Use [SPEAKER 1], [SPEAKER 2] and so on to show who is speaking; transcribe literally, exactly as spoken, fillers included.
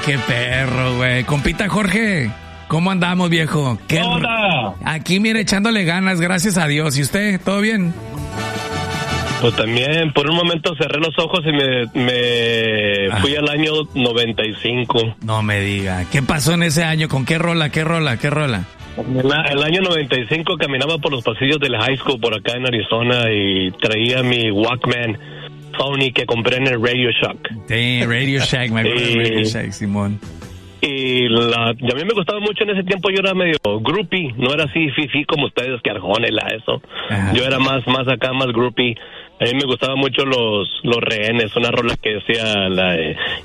[SPEAKER 1] qué perro, güey. Compita Jorge, ¿cómo andamos, viejo? ¿Qué
[SPEAKER 2] ¡Hola!
[SPEAKER 1] Aquí, mire, echándole ganas, gracias a Dios. ¿Y usted, todo bien?
[SPEAKER 2] Pues también, por un momento cerré los ojos y me, me ah. fui al año noventa y cinco.
[SPEAKER 1] No me diga. ¿Qué pasó en ese año? ¿Con qué rola? ¿Qué rola? ¿Qué rola?
[SPEAKER 2] El, el año noventa y cinco caminaba por los pasillos del high school por acá en Arizona y traía mi Walkman Sony que compré en el Radio Shack.
[SPEAKER 1] Sí, Radio Shack, me acuerdo de Radio Shack, Simón.
[SPEAKER 2] Y, la, y a mí me gustaba mucho en ese tiempo, yo era medio groupie, no era así fifi como ustedes, que arjónela, eso. Ajá. Yo era más, más acá, más groupie. A mí me gustaban mucho los, los rehenes, una rola que decía, la,